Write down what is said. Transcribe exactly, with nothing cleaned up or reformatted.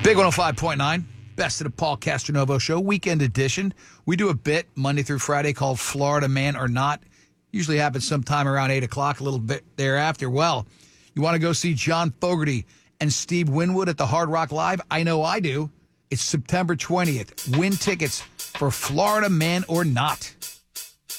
Big one oh five point nine, best of the Paul Castronovo Show, weekend edition. We do a bit Monday through Friday called Florida Man or Not. Usually happens sometime around eight o'clock, a little bit thereafter. Well, you want to go see John Fogerty and Steve Winwood at the Hard Rock Live? I know I do. It's September twentieth. Win tickets for Florida Man or Not.